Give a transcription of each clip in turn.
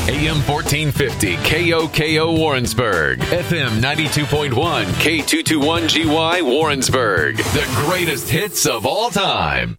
AM 1450 KOKO Warrensburg, FM 92.1 K221GY Warrensburg. The greatest hits of all time.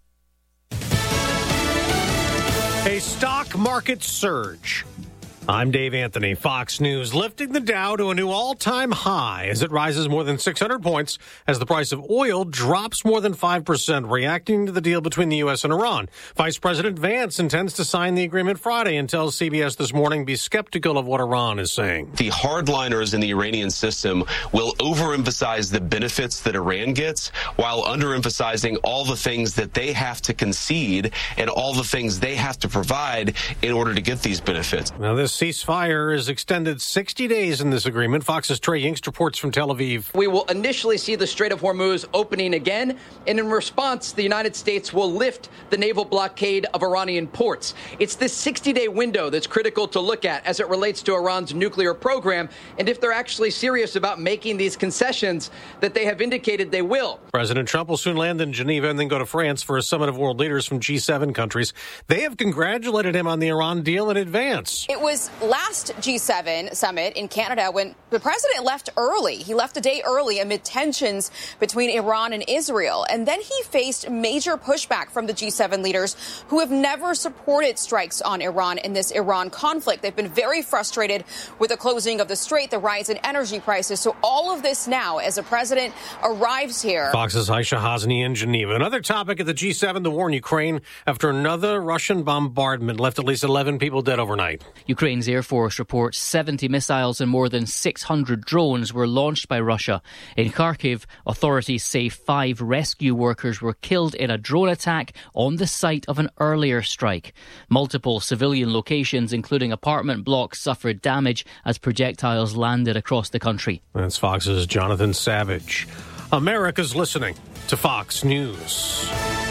A stock market surge. I'm Dave Anthony. Fox News lifting the Dow to a new all-time high as it rises more than 600 points as the price of oil drops more than 5%, reacting to the deal between the U.S. and Iran. Vice President Vance intends to sign the agreement Friday and tells CBS This Morning be skeptical of what Iran is saying. The hardliners in the Iranian system will overemphasize the benefits that Iran gets while underemphasizing all the things that they have to concede and all the things they have to provide in order to get these benefits. Now, this ceasefire is extended 60 days in this agreement. Fox's Trey Yingst reports from Tel Aviv. We will initially see the Strait of Hormuz opening again, and in response, the United States will lift the naval blockade of Iranian ports. It's this 60-day window that's critical to look at as it relates to Iran's nuclear program, and if they're actually serious about making these concessions that they have indicated they will. President Trump will soon land in Geneva and then go to France for a summit of world leaders from G7 countries. They have congratulated him on the Iran deal in advance. It was last G7 summit in Canada when the president left early. He left a day early amid tensions between Iran and Israel. And then he faced major pushback from the G7 leaders who have never supported strikes on Iran in this Iran conflict. They've been very frustrated with the closing of the strait, the rise in energy prices. So all of this now as the president arrives here. Fox's Aisha Hasni in Geneva. Another topic at the G7, the war in Ukraine after another Russian bombardment left at least 11 people dead overnight. Ukraine's Air Force reports 70 missiles and more than 600 drones were launched by Russia. In Kharkiv, authorities say 5 rescue workers were killed in a drone attack on the site of an earlier strike. Multiple civilian locations, including apartment blocks, suffered damage as projectiles landed across the country. That's Fox's Jonathan Savage. America's listening to Fox News.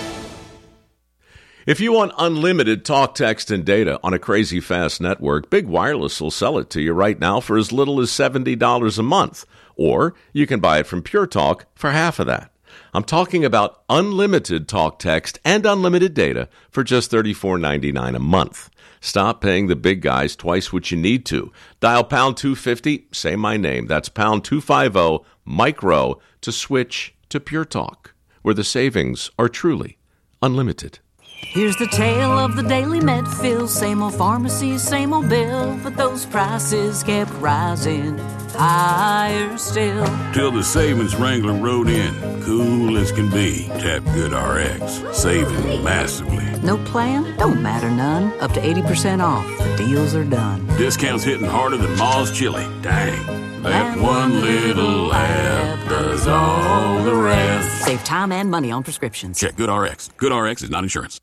If you want unlimited talk, text, and data on a crazy fast network, Big Wireless will sell it to you right now for as little as $70 a month. Or you can buy it from Pure Talk for half of that. I'm talking about unlimited talk, text, and unlimited data for just $34.99 a month. Stop paying the big guys twice what you need to. Dial pound 250, say my name. That's pound 250, micro, to switch to Pure Talk, where the savings are truly unlimited. Here's the tale of the Daily Medfill. Same old pharmacy, same old bill, but those prices kept rising higher still. Till the savings wrangler rode in, cool as can be. Tap GoodRx, saving massively. No plan? Don't matter none. Up to 80% off. The deals are done. Discounts hitting harder than Ma's chili. Dang. That one little app does all the rest. Save time and money on prescriptions. Check GoodRx. GoodRx is not insurance.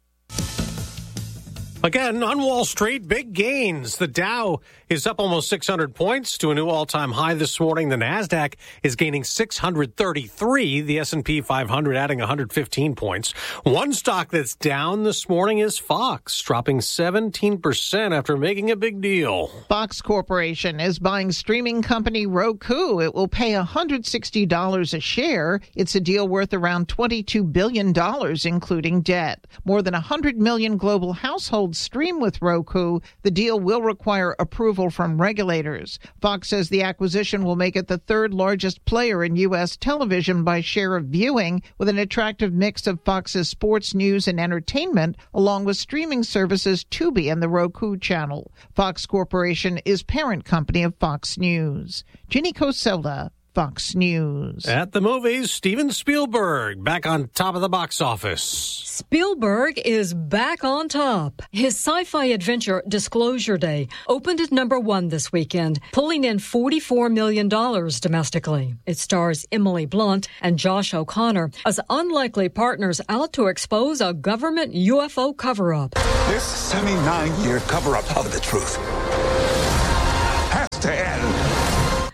Again, on Wall Street, big gains. The Dow is up almost 600 points to a new all-time high this morning. The Nasdaq is gaining 633. The S&P 500 adding 115 points. One stock that's down this morning is Fox, dropping 17% after making a big deal. Fox Corporation is buying streaming company Roku. It will pay $160 a share. It's a deal worth around $22 billion, including debt. More than 100 million global households stream with Roku. The deal will require approval from regulators. Fox says the acquisition will make it the third largest player in U.S. television by share of viewing, with an attractive mix of Fox's sports, news, and entertainment, along with streaming services Tubi and the Roku channel. Fox Corporation is parent company of Fox News. Ginny Coselda, Fox News. At the movies, Steven Spielberg back on top of the box office. Spielberg is back on top. His sci-fi adventure Disclosure Day opened at #1 this weekend, pulling in $44 million domestically. It stars Emily Blunt and Josh O'Connor as unlikely partners out to expose a government UFO cover-up. This 79-year cover-up of the truth has to end.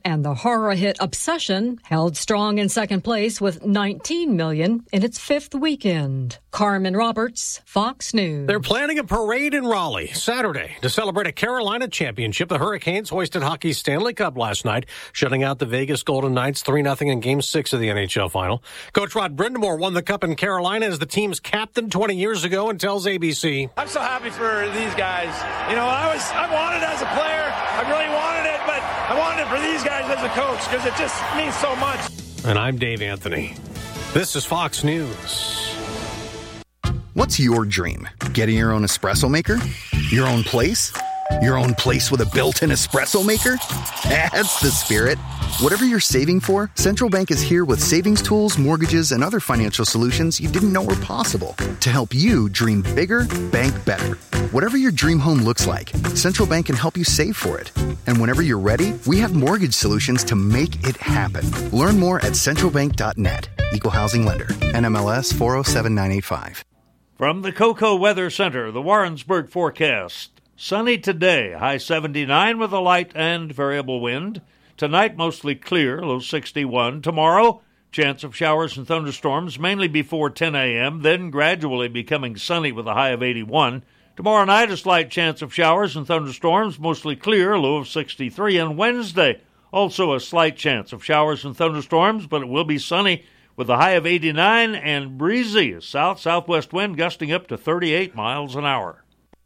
And the horror hit Obsession held strong in second place with $19 million in its fifth weekend. Carmen Roberts, Fox News. They're planning a parade in Raleigh Saturday to celebrate a Carolina championship. The Hurricanes hoisted hockey's Stanley Cup last night, shutting out the Vegas Golden Knights 3-0 in Game 6 of the NHL Final. Coach Rod Brindamore won the Cup in Carolina as the team's captain 20 years ago and tells ABC. I'm so happy for these guys. You know, I wanted it as a player. I really wanted it, but I wanted it for these guys as a coach because it just means so much. And I'm Dave Anthony. This is Fox News. What's your dream? Getting your own espresso maker? Your own place? Your own place with a built-in espresso maker? That's the spirit. Whatever you're saving for, Central Bank is here with savings tools, mortgages, and other financial solutions you didn't know were possible to help you dream bigger, bank better. Whatever your dream home looks like, Central Bank can help you save for it. And whenever you're ready, we have mortgage solutions to make it happen. Learn more at centralbank.net. Equal Housing Lender. NMLS 407985. From the Cocoa Weather Center, the Warrensburg forecast. Sunny today, high 79 with a light and variable wind. Tonight, mostly clear, low 61. Tomorrow, chance of showers and thunderstorms, mainly before 10 a.m., then gradually becoming sunny with a high of 81. Tomorrow night, a slight chance of showers and thunderstorms, mostly clear, low of 63. And Wednesday, also a slight chance of showers and thunderstorms, but it will be sunny with a high of 89 and breezy, a south-southwest wind gusting up to 38 miles an hour.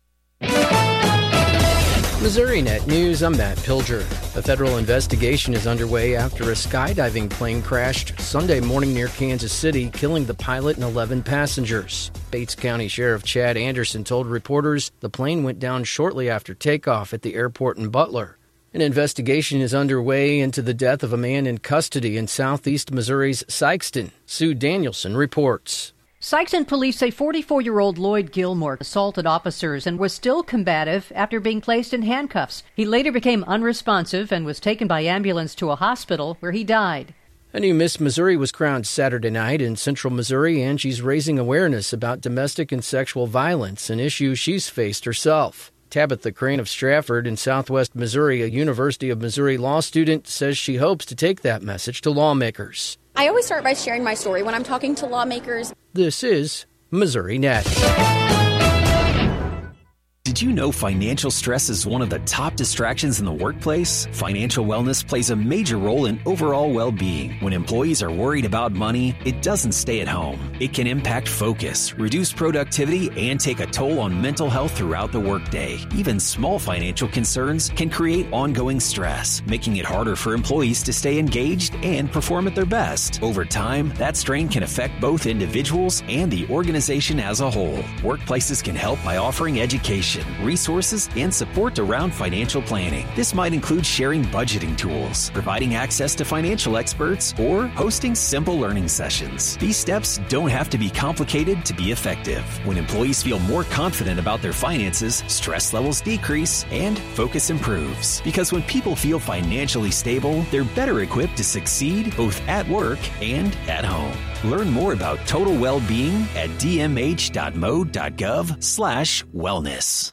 Missouri Net News, I'm Matt Pilger. A federal investigation is underway after a skydiving plane crashed Sunday morning near Kansas City, killing the pilot and 11 passengers. Bates County Sheriff Chad Anderson told reporters the plane went down shortly after takeoff at the airport in Butler. An investigation is underway into the death of a man in custody in southeast Missouri's Sikeston. Sue Danielson reports. Sikeston police say 44-year-old Lloyd Gilmore assaulted officers and was still combative after being placed in handcuffs. He later became unresponsive and was taken by ambulance to a hospital where he died. A new Miss Missouri was crowned Saturday night in central Missouri, and she's raising awareness about domestic and sexual violence, an issue she's faced herself. Tabitha Crane of Strafford in southwest Missouri, a University of Missouri law student, says she hopes to take that message to lawmakers. I always start by sharing my story when I'm talking to lawmakers. This is Missouri Net. Did you know financial stress is one of the top distractions in the workplace? Financial wellness plays a major role in overall well-being. When employees are worried about money, it doesn't stay at home. It can impact focus, reduce productivity, and take a toll on mental health throughout the workday. Even small financial concerns can create ongoing stress, making it harder for employees to stay engaged and perform at their best. Over time, that strain can affect both individuals and the organization as a whole. Workplaces can help by offering education, resources, and support around financial planning. This might include sharing budgeting tools, providing access to financial experts, or hosting simple learning sessions. These steps don't have to be complicated to be effective. When employees feel more confident about their finances, stress levels decrease and focus improves. Because when people feel financially stable, they're better equipped to succeed both at work and at home. Learn more about total well-being at dmh.mo.gov/wellness.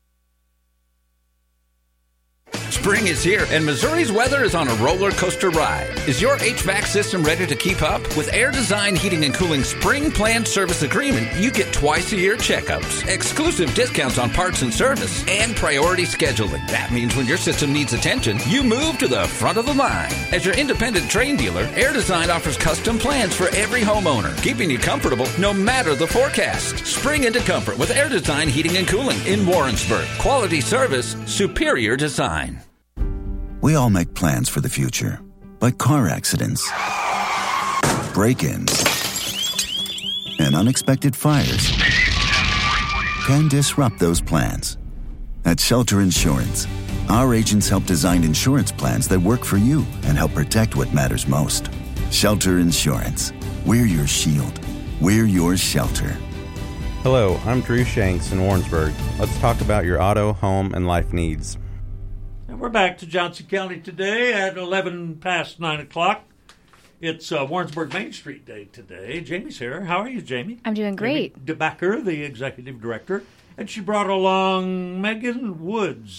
Spring is here, and Missouri's weather is on a roller coaster ride. Is your HVAC system ready to keep up? With Air Design Heating and Cooling Spring Planned Service Agreement, you get twice-a-year checkups, exclusive discounts on parts and service, and priority scheduling. That means when your system needs attention, you move to the front of the line. As your independent Trane dealer, Air Design offers custom plans for every homeowner, keeping you comfortable no matter the forecast. Spring into comfort with Air Design Heating and Cooling in Warrensburg. Quality service, superior design. We all make plans for the future, but car accidents, break-ins, and unexpected fires can disrupt those plans. At Shelter Insurance, our agents help design insurance plans that work for you and help protect what matters most. Shelter Insurance. We're your shield. We're your shelter. Hello, I'm Drew Shanks in Warrensburg. Let's talk about your auto, home, and life needs. And we're back to Johnson County today at 11 past 9 o'clock. It's Warrensburg Main Street Day today. Jamie's here. How are you, Jamie? I'm doing great. Jamie DeBacker, the executive director. And she brought along Megan Woods.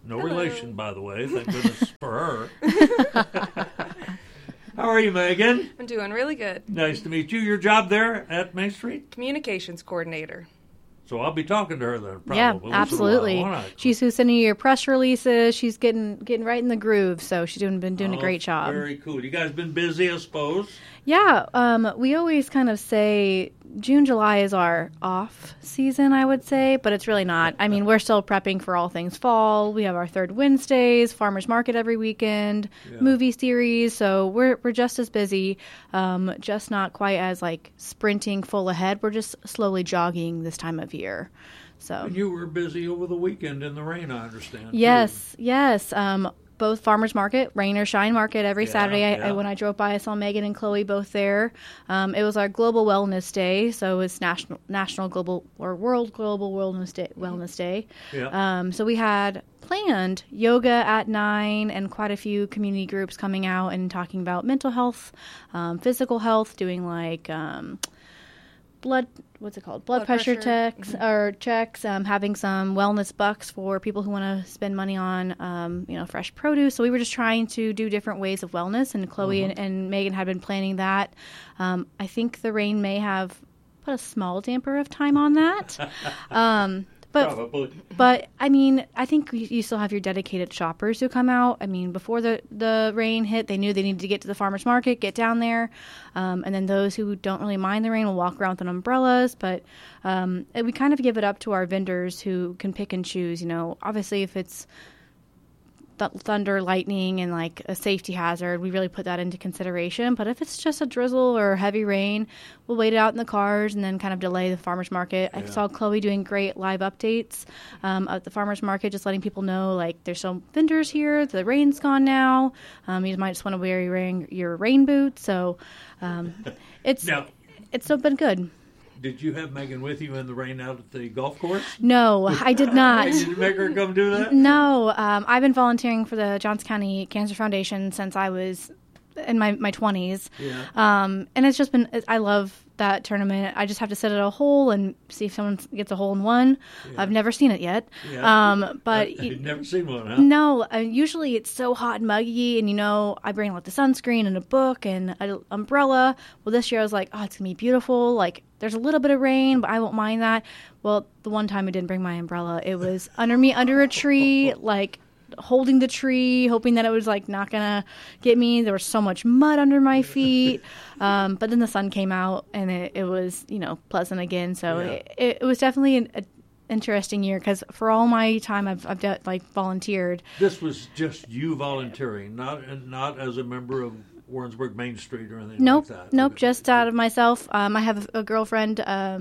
No relation, by the way. Thank goodness for her. How are you, Megan? I'm doing really good. Nice to meet you. Your job there at Main Street? Communications coordinator. So I'll be talking to her then, probably. Yeah, absolutely. She's who's sending you your press releases. She's getting right in the groove, so she's been doing a great job. Very cool. You guys been busy, I suppose? Yeah, we always kind of say June, July is our off season, I would say, but it's really not. I mean, we're still prepping for all things fall. We have our third Wednesdays, farmers market every weekend, movie series, so we're just as busy, just not quite as like sprinting full ahead. We're just slowly jogging this time of year. So. And you were busy over the weekend in the rain, I understand. Yes, yes. Both farmers market, rain or shine market every Saturday. When I drove by, I saw Megan and Chloe both there. It was our Global Wellness Day, so it's National Global or World Global Wellness Day. Yeah. So we had planned yoga at 9 and quite a few community groups coming out and talking about mental health, physical health, doing like blood pressure checks, having some wellness bucks for people who want to spend money on fresh produce. So we were just trying to do different ways of wellness, and Chloe and Megan had been planning that. I think the rain may have put a small damper of time on that. But I mean, I think you still have your dedicated shoppers who come out. I mean, before the rain hit, they knew they needed to get to the farmers market, get down there. And then those who don't really mind the rain will walk around with umbrellas. But we kind of give it up to our vendors who can pick and choose. You know, obviously if it's thunder, lightning, and like a safety hazard, we really put that into consideration. But if it's just a drizzle or heavy rain, we'll wait it out in the cars and then kind of delay the farmers market. I saw Chloe doing great live updates at the farmers market, just letting people know like there's some vendors here, the rain's gone now, you might just want to wear your rain boots. So it's still been good. Did you have Megan with you in the rain out at the golf course? No, I did not. Did you make her come do that? No. I've been volunteering for the Johnson County Cancer Foundation since I was in my 20s. Yeah. And it's just been, I love that tournament. I just have to sit at a hole and see if someone gets a hole in one. Yeah. I've never seen it yet. Yeah. But you've never seen one, huh? No. Usually it's so hot and muggy, and I bring like the sunscreen and a book and an umbrella. Well, this year I was like, oh, it's gonna be beautiful. Like there's a little bit of rain, but I won't mind that. Well, the one time I didn't bring my umbrella, it was under a tree, like holding the tree, hoping that it was like not gonna get me. There was so much mud under my feet. But then the sun came out and it was, pleasant again. So it was definitely an interesting year because for all my time I've volunteered. This was just you volunteering, not as a member of Warrensburg Main Street or anything like that? Nope, just out of myself. I have a girlfriend,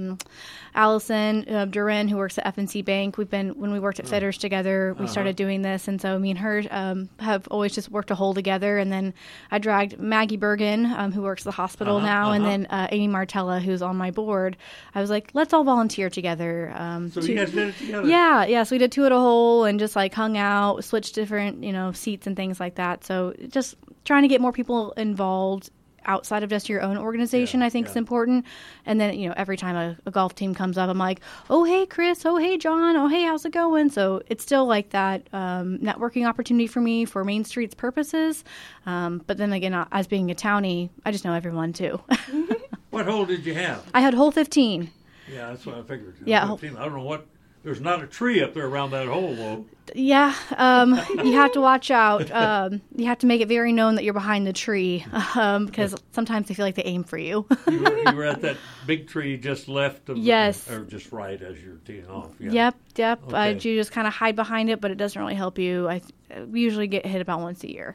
Allison Duran, who works at FNC Bank. When we worked at Fitters together, we started doing this, and so me and her have always just worked a whole together. And then I dragged Maggie Bergen, who works at the hospital now, and then Amy Martella, who's on my board. I was like, let's all volunteer together. So you guys did it together? Yeah. So we did two at a hole and just like hung out, switched different, seats and things like that. So just trying to get more people involved outside of just your own organization, I think is important. And then, every time a golf team comes up, I'm like, oh, hey, Chris. Oh, hey, John. Oh, hey, how's it going? So it's still like that networking opportunity for me for Main Street's purposes. But then again, as being a townie, I just know everyone too. What hole did you have? I had hole 15. Yeah, that's what I figured. Yeah. 15. I don't know what. There's not a tree up there around that hole, though. Yeah, you have to watch out. You have to make it very known that you're behind the tree because sometimes they feel like they aim for you. You were at that big tree just left of or just right as you're teeing off. Yeah. Yep. Okay. You just kind of hide behind it, but it doesn't really help you. We usually get hit about once a year.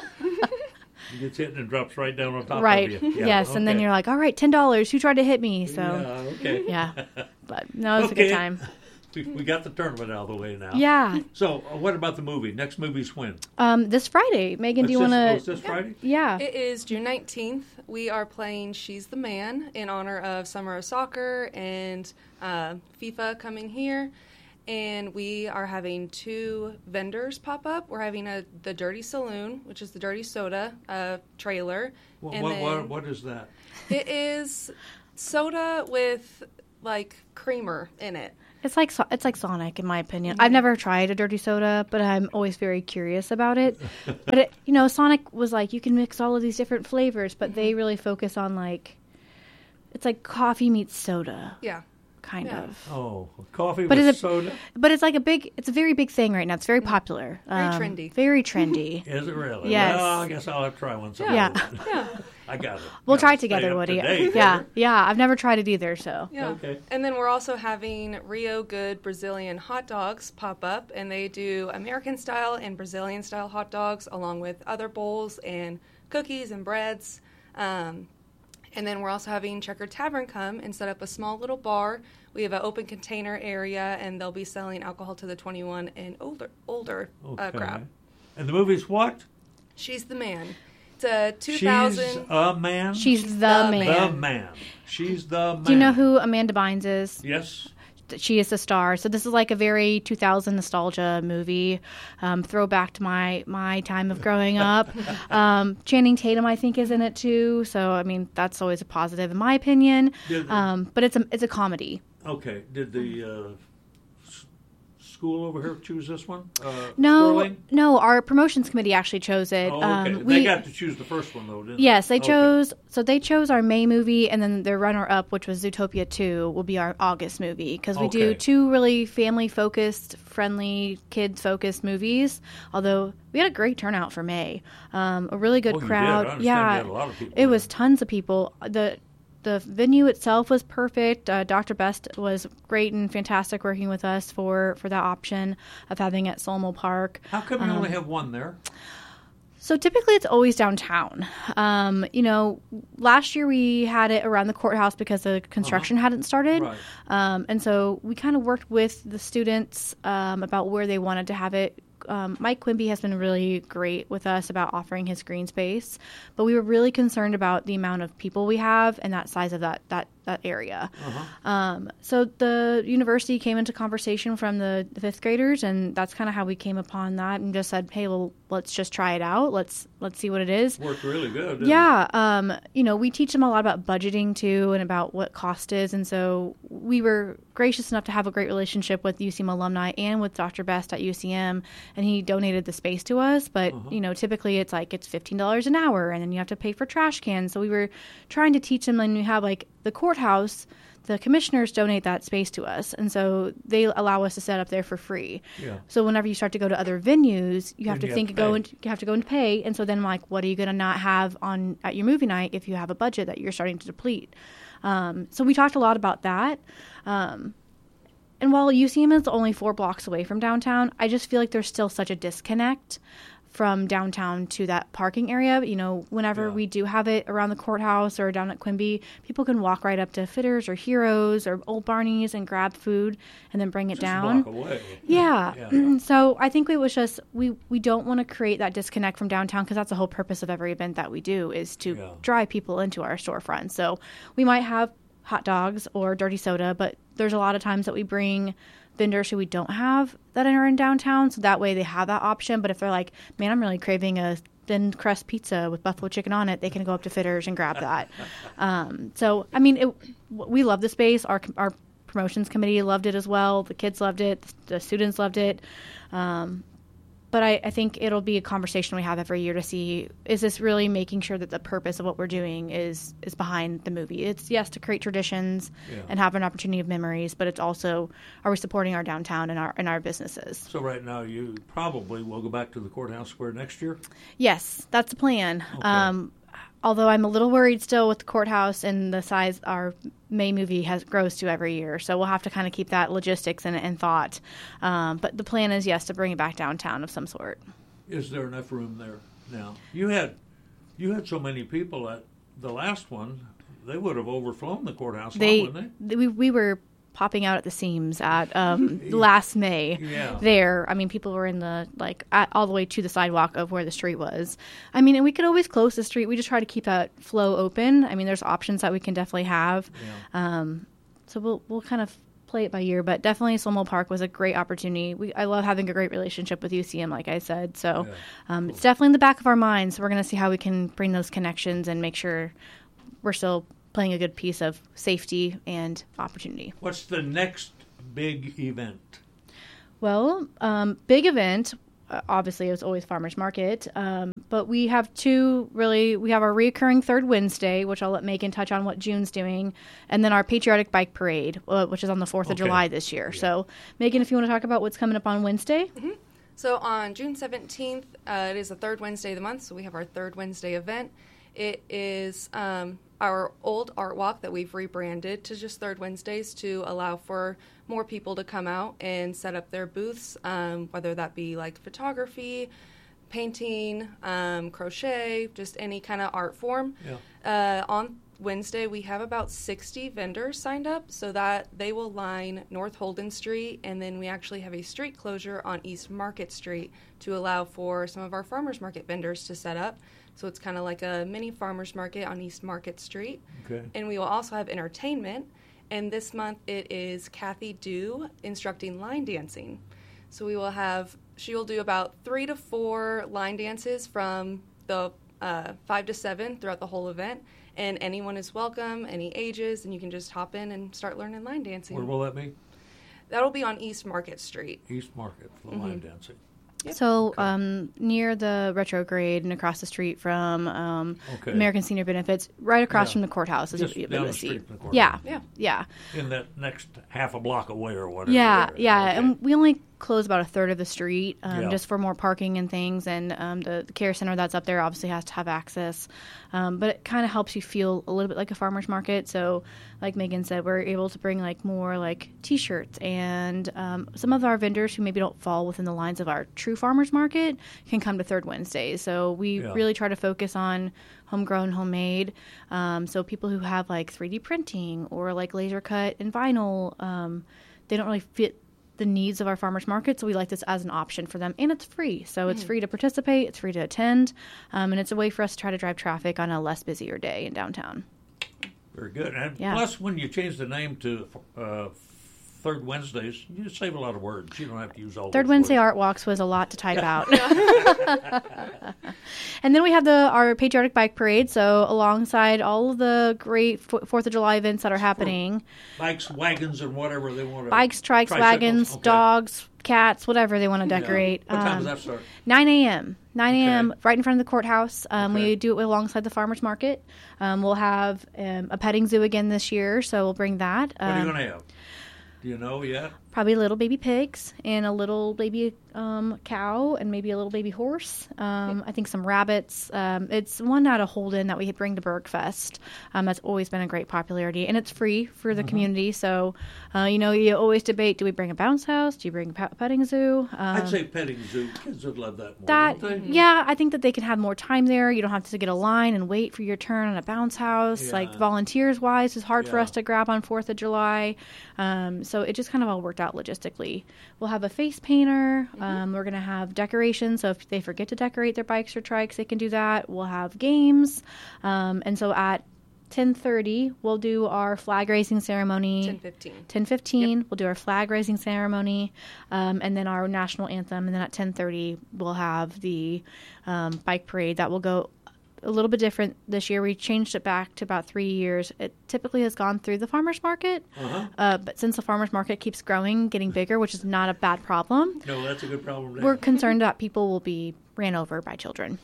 It gets hit and it drops right down on top right. of you. Yeah. Yes, and then you're like, all right, $10. Who tried to hit me? So yeah. But no, it was a good time. We got the tournament out of the way now. Yeah. So, what about the movie? Next movie's when? This Friday. Megan, do you want to... Is this Friday? Yeah. It is June 19th. We are playing She's the Man in honor of Summer of Soccer and FIFA coming here. And we are having 2 vendors pop up. We're having the Dirty Saloon, which is the Dirty Soda trailer. What is that? It is soda with, like, creamer in it. It's like Sonic, in my opinion. I've never tried a dirty soda, but I'm always very curious about it. But Sonic was like, you can mix all of these different flavors, but they really focus on like, it's like coffee meets soda. Yeah. Kind of. Oh, coffee with soda? But it's it's a very big thing right now. It's very popular. Very trendy. Very trendy. Is it really? Yes. Well, I guess I'll have to try one sometime. Yeah. I got it. We'll try it together, Woody. Yeah. I've never tried it either, so. Yeah. Okay. And then we're also having Rio Good Brazilian hot dogs pop up, and they do American style and Brazilian style hot dogs along with other bowls and cookies and breads. And then we're also having Checkered Tavern come and set up a small little bar. We have an open container area, and they'll be selling alcohol to the 21 and older crowd. And the movie's what? She's the Man. It's a 2000... She's a man? She's the man. The man. She's the man. Do you know who Amanda Bynes is? Yes. She is the star. So this is like a very 2000 nostalgia movie, throwback to my time of growing up. Channing Tatum, I think, is in it too. So I mean, that's always a positive in my opinion. But it's a comedy. Okay. Did the school over here choose this one? No. Our promotions committee actually chose it. Oh, okay. They got to choose the first one though, didn't they? Yes, they chose. So they chose our May movie, and then their runner-up, which was Zootopia 2, will be our August movie because we do two really family-focused, friendly, kids-focused movies. Although we had a great turnout for May, a really good crowd. You had a lot of people. It was tons of people. The venue itself was perfect. Dr. Best was great and fantastic working with us for that option of having it at Solmo Park. How come you only have one there? So typically it's always downtown. Last year we had it around the courthouse because the construction hadn't started. Right. And so we kind of worked with the students about where they wanted to have it. Mike Quimby has been really great with us about offering his green space, but we were really concerned about the amount of people we have and that size of that area. So the university came into conversation from the fifth graders, and that's kind of how we came upon that and just said, hey, well, let's just try it out. Let's see what it is. Worked really good. We teach them a lot about budgeting too and about what cost is. And so we were gracious enough to have a great relationship with UCM alumni and with Dr. Best at UCM, and he donated the space to us. But, typically it's $15 an hour, and then you have to pay for trash cans. So we were trying to teach them, and we have the courthouse, the commissioners donate that space to us, and so they allow us to set up there for free. Yeah. So whenever you start to go to other venues, you have to go and pay. And so then what are you going to not have at your movie night if you have a budget that you're starting to deplete? So we talked a lot about that. And while UCM is only 4 blocks away from downtown, I just feel like there's still such a disconnect from downtown to that parking area. Whenever we do have it around the courthouse or down at Quimby, people can walk right up to Fitters or Heroes or Old Barney's and grab food and then bring it down. A block away. Yeah. So I think it was just, we don't want to create that disconnect from downtown, because that's the whole purpose of every event that we do, is to drive people into our storefront. So we might have hot dogs or dirty soda, but there's a lot of times that we bring vendors who we don't have that are in downtown, so that way they have that option. But if they're like, man, I'm really craving a thin crust pizza with buffalo chicken on it, they can go up to Fitters and grab that. We love the space. Our promotions committee loved it as well. The kids loved it. The students loved it. But I think it'll be a conversation we have every year to see, is this really making sure that the purpose of what we're doing is behind the movie? It's, yes, to create traditions and have an opportunity of memories, but it's also, are we supporting our downtown and our businesses? So right now you probably will go back to the courthouse square next year? Yes, that's the plan. Okay. Although I'm a little worried still with the courthouse and the size our May movie grows to every year. So we'll have to kind of keep that logistics in thought. But the plan is, yes, to bring it back downtown of some sort. Is there enough room there now? You had so many people at the last one, they would have overflown the courthouse, wouldn't they? We were popping out at the seams at last May. There, people were in the all the way to the sidewalk of where the street was. And we could always close the street. We just try to keep that flow open. There's options that we can definitely have. So we'll kind of play it by ear, but definitely Solmo Park was a great opportunity. I love having a great relationship with UCM, like I said. So it's definitely in the back of our minds. So we're going to see how we can bring those connections and make sure we're still playing a good piece of safety and opportunity. What's the next big event? Well, big event. Obviously, it was always Farmers Market. But we have we have our recurring third Wednesday, which I'll let Megan touch on what June's doing, and then our Patriotic Bike Parade, which is on the 4th of July this year. Yeah. So, Megan, if you want to talk about what's coming up on Wednesday. Mm-hmm. So on June 17th, it is the third Wednesday of the month, so we have our third Wednesday event. It is our old art walk that we've rebranded to just third Wednesdays to allow for more people to come out and set up their booths, whether that be like photography, painting, crochet, just any kind of art form. Yeah. On Wednesday, we have about 60 vendors signed up, so that they will line North Holden Street, and then we actually have a street closure on East Market Street to allow for some of our farmers market vendors to set up. So it's kind of like a mini farmers market on East Market Street. Okay. And we will also have entertainment, and this month it is Kathy Dew instructing line dancing. So she will do about 3 to 4 line dances from the 5 to 7 throughout the whole event. And anyone is welcome, any ages, and you can just hop in and start learning line dancing. Where will that be? That'll be on East Market Street. East Market for line dancing. Yep. So near the retrograde and across the street from American Senior Benefits, right across from the courthouse is what you'll be able to see. Yeah. In that next half a block away or whatever. Yeah. And we only close about a third of the street just for more parking and things, and the care center that's up there obviously has to have access, but it kind of helps you feel a little bit like a farmer's market. So like Megan said, we're able to bring like more like t-shirts, and some of our vendors who maybe don't fall within the lines of our true farmer's market can come to third Wednesday. So we really try to focus on homegrown, homemade. So people who have like 3D printing or like laser cut and vinyl, they don't really fit the needs of our farmers market, so we like this as an option for them, and it's free. So it's free to participate, it's free to attend, and it's a way for us to try to drive traffic on a less busier day in downtown. Very good. And plus, when you change the name to Third Wednesdays, you save a lot of words. You don't have to use all Third Wednesday words. Art Walks was a lot to type out. And then we have our Patriotic Bike Parade, so alongside all of the great 4th of July events that are happening. Bikes, wagons, and whatever they want to. Bikes, trikes, wagons, dogs, cats, whatever they want to decorate. What time does that start? 9 a.m. 9 a.m. right in front of the courthouse. We do it alongside the farmers market. We'll have a petting zoo again this year, so we'll bring that. What are you going to have? Do you know yet? Probably little baby pigs and a little baby cow and maybe a little baby horse. I think some rabbits. It's one out of Holden that we bring to Bergfest. That's always been a great popularity, and it's free for the community. So, you always debate: do we bring a bounce house? Do you bring a petting zoo? I'd say petting zoo. Kids would love that more. Don't they? Yeah, I think that they can have more time there. You don't have to get a line and wait for your turn on a bounce house. Yeah. Like volunteers wise, it's hard for us to grab on 4th of July. So it just kind of all worked out logistically. We'll have a face painter. We're going to have decorations. So if they forget to decorate their bikes or trikes, they can do that. We'll have games. And so at 10:30, we'll do our flag raising ceremony. 10:15, we'll do our flag raising ceremony, and then our national anthem. And then at 10:30, we'll have the bike parade that will go a little bit different this year. We changed it back to about 3 years. It typically has gone through the farmers market, but since the farmers market keeps growing, getting bigger, which is not a bad problem. No, that's a good problem. We're concerned that people will be ran over by children,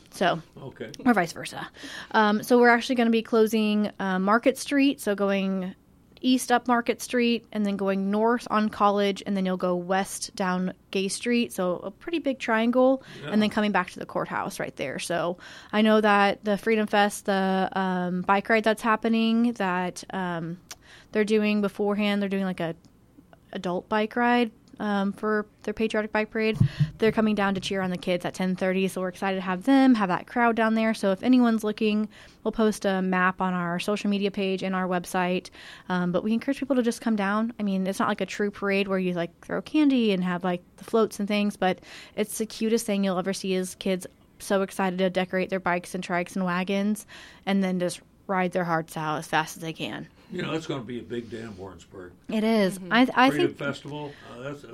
or vice versa. So we're actually going to be closing Market Street, so going east up Market Street and then going north on College, and then you'll go west down Gay Street, so a pretty big triangle, and then coming back to the courthouse right there. So I know that the Freedom Fest, the bike ride that's happening, that they're doing beforehand, they're doing like a adult bike ride for their Patriotic Bike Parade. They're coming down to cheer on the kids at 10:30, so we're excited to have them, have that crowd down there. So if anyone's looking, we'll post a map on our social media page and our website, but we encourage people to just come down. I mean, it's not like a true parade where you like throw candy and have like the floats and things, but it's the cutest thing you'll ever see is kids so excited to decorate their bikes and trikes and wagons and then just ride their hearts out as fast as they can. It's going to be a big day in Warrensburg. It is. I Freedom think Festival.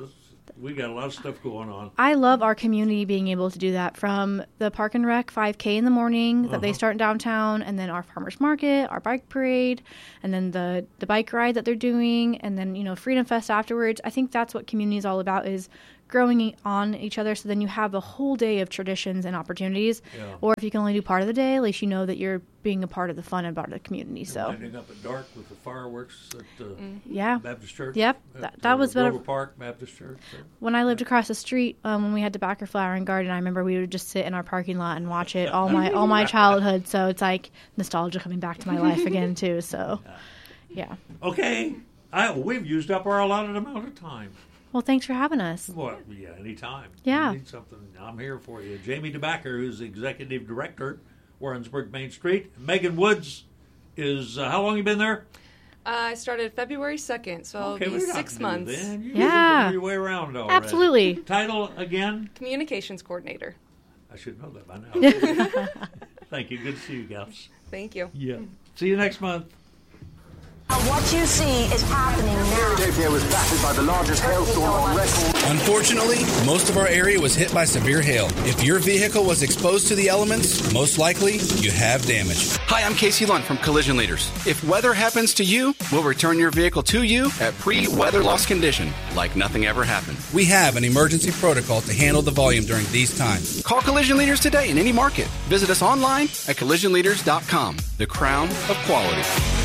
We got a lot of stuff going on. I love our community being able to do that, from the Park and Rec 5K in the morning that they start in downtown, and then our farmers market, our bike parade, and then the bike ride that they're doing, and then, you know, Freedom Fest afterwards. I think that's what community is all about, is growing on each other, so then you have a whole day of traditions and opportunities. Yeah. Or if you can only do part of the day, at least you know that you're being a part of the fun and part of the community. So winding up at dark with the fireworks at Baptist Church. Yep, that was Grover Park Baptist Church. When I lived across the street, when we had Debacker Flower and Garden, I remember we would just sit in our parking lot and watch it all my childhood. So it's like nostalgia coming back to my life again too. So, yeah. Okay, we've used up our allotted amount of time. Well, thanks for having us. Well, yeah, anytime. Yeah. You need something, I'm here for you. Jamie DeBacker, who's the Executive Director, Warrensburg Main Street. Megan Woods is, how long you been there? I started February 2nd, so it'll be 6 months. You know your way around already. Absolutely. Title again? Communications Coordinator. I should know that by now. Thank you. Good to see you, gals. Thank you. Yeah. See you next month. What you see is happening now. Philadelphia was battered by the largest hailstorm on record. Unfortunately, most of our area was hit by severe hail. If your vehicle was exposed to the elements, most likely you have damage. Hi, I'm Casey Lunt from Collision Leaders. If weather happens to you, we'll return your vehicle to you at pre-weather loss condition, like nothing ever happened. We have an emergency protocol to handle the volume during these times. Call Collision Leaders today in any market. Visit us online at collisionleaders.com, the crown of quality.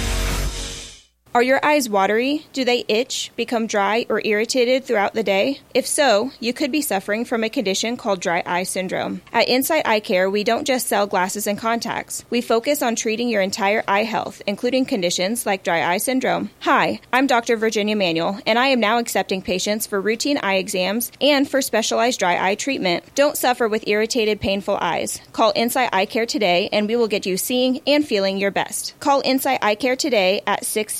Are your eyes watery? Do they itch, become dry, or irritated throughout the day? If so, you could be suffering from a condition called dry eye syndrome. At Insight Eye Care, we don't just sell glasses and contacts. We focus on treating your entire eye health, including conditions like dry eye syndrome. Hi, I'm Dr. Virginia Manuel, and I am now accepting patients for routine eye exams and for specialized dry eye treatment. Don't suffer with irritated, painful eyes. Call Insight Eye Care today, and we will get you seeing and feeling your best. Call Insight Eye Care today at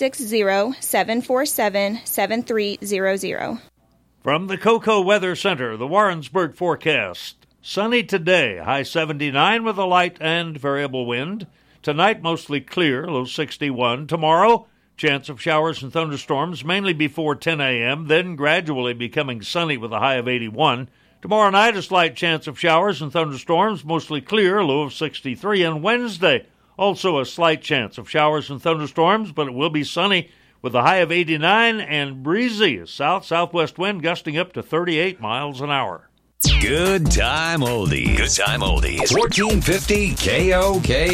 660-747-7300. From the Cocoa Weather Center, the Warrensburg forecast. Sunny today, high 79 with a light and variable wind. Tonight, mostly clear, low 61. Tomorrow, chance of showers and thunderstorms, mainly before 10 a.m., then gradually becoming sunny with a high of 81. Tomorrow night, a slight chance of showers and thunderstorms, mostly clear, low of 63. And Wednesday, also a slight chance of showers and thunderstorms, but it will be sunny with a high of 89 and breezy, a south-southwest wind gusting up to 38 miles an hour. Good time oldies. Good time oldies. 1450 KOK.